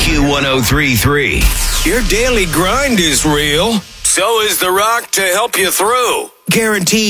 Q1033. Your daily grind is real. So is The Rock to help you through. Guaranteed.